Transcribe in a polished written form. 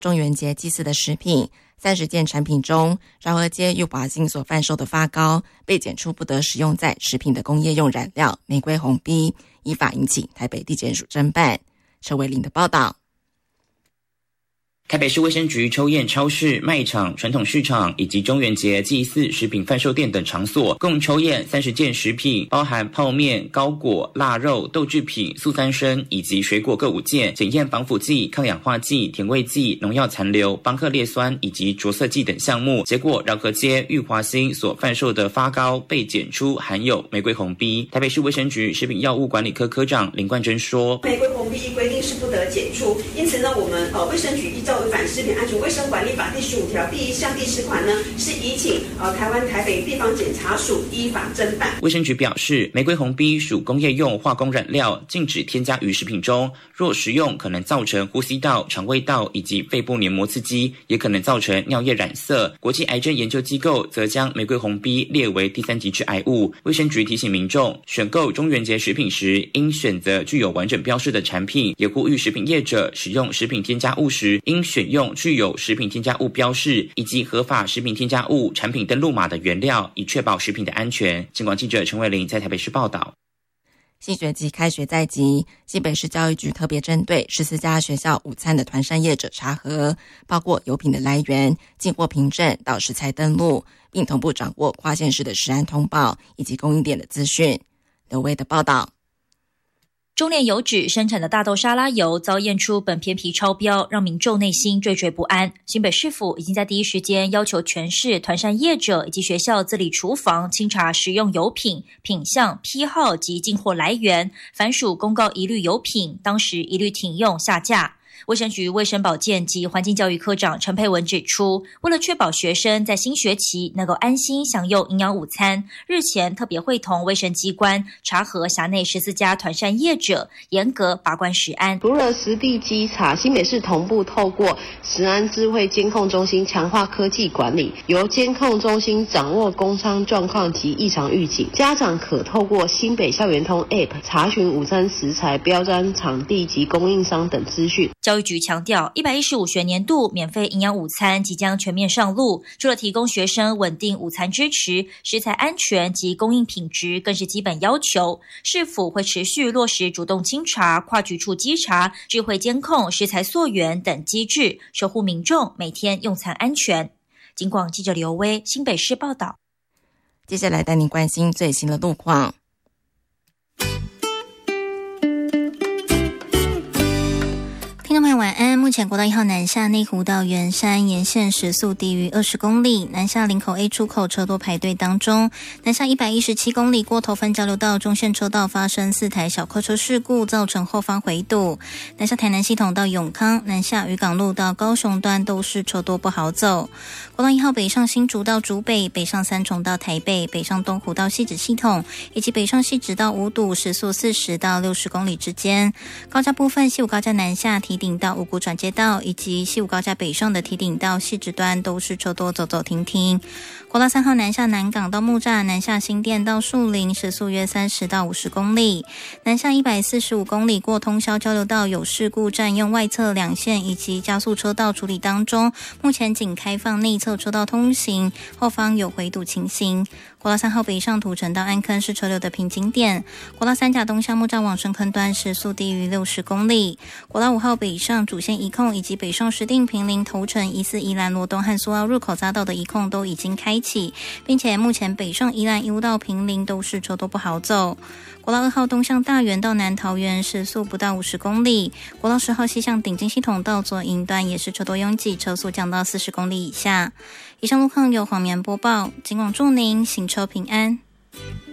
中元节祭祀的食品，30件产品中，饶河街裕华兴所贩售的发糕被检出不得使用在食品的工业用染料玫瑰红 B， 依法引起台北地检署侦办。陈伟玲的报道。 台北市卫生局抽验超市、卖场、传统市场以及中元节祭祀食品贩售店等场所，共抽验30件食品，包含泡面、糕果、腊肉、豆制品、素三生以及水果各5件，检验防腐剂、抗氧化剂、甜味剂、农药残留、邦克列酸以及着色剂等项目。结果，饶河街裕华兴所贩售的发糕被检出含有玫瑰红 B。台北市卫生局食品药物管理科科长林冠珍说：“ 玫瑰红 B 规定是不得检出，因此呢，我们卫生局依照违反食品安全卫生管理法第15条第1项第10款呢，是移请台北地方检察署依法侦办。” 卫生局表示，玫瑰红 B 属工业用化工染料，禁止添加于食品中。若食用，可能造成呼吸道、肠胃道以及肺部黏膜刺激，也可能造成尿液染色。国际癌症研究机构则将玫瑰红 B 列为第3级致癌物。卫生局提醒民众，选购中元节食品时，应选择具有完整标示的产品，也呼吁食品业者使用食品添加物时，应选用具有食品添加物标示以及合法食品添加物产品登录码的原料，以确保食品的安全。警广记者陈伟玲在台北市报道。 新学期开学在即，新北市教育局特别针对14家学校午餐的团膳业者查核，包括油品的来源、进货凭证到食材登录，并同步掌握跨县市的食安通报以及供应链的资讯。刘威的报道。 中炼油脂生产的大豆沙拉油遭验出苯偏皮超标，让民众内心惴惴不安。新北市府已经在第一时间要求全市团膳业者以及学校自理厨房清查食用油品、品项、批号及进货来源，凡属公告一律油品，当时一律停用下架。卫生局卫生保健及环境教育科长陈佩文指出，为了确保学生在新学期能够安心享用营养午餐，日前特别会同卫生机关查核辖内14家团膳业者，严格把关食安。 除了实地稽查，新北市同步透过食安智慧监控中心强化科技管理，由监控中心掌握工商状况及异常预警。家长可透过新北校园通 App 查询午餐食材、标章、场地及供应商等资讯。 教育局强调，115学年度免费营养午餐即将全面上路，除了提供学生稳定午餐支持，食材安全及供应品质更是基本要求。市府会持续落实主动清查、跨局处稽查、智慧监控、食材溯源等机制，守护民众每天用餐安全。警广记者刘威新北市报道。 接下来带您关心最新的路况。 听众朋友晚安，目前国道1号南下内湖到圆山沿线时速低于20公里，南下林口 A 出口车多排队当中，南下117公里过头分交流道中线车道发生4台小客车事故，造成后方回堵，南下台南系统到永康，南下渔港路到高雄端都是车多不好走。国道1号北上新竹到竹北，北上三重到台北，北上东湖到汐止系统，以及北上汐止到五堵时速40到60公里之间。高架部分，西武高架南下提顶到五股转接道，以及西武高架北上的提顶到汐止端都是车多走走停停。国道3号南下南港到木栅，南下新店到树林时速约30到50公里，南下145公里过通霄交流道有事故，占用外侧2线以及加速车道处理当中，目前仅开放内侧车道通行，后方有回堵情形。国道3号北上土城到安坑是车流的瓶颈点，国道3甲东向木栅往深坑端时速低于60公里。国道5号北上主线移控以及北上石碇坪林头城宜4宜兰罗东和苏澳入口匝道的移控都已经开启，并且目前北上宜兰义乌到坪林都是车多不好走。国道2号东向大园到南桃园时速不到50公里，国道10号西向顶金系统到左营端也是车多拥挤，车速降到40公里以下。以上路况由黄棉播报，警广祝您行车平安。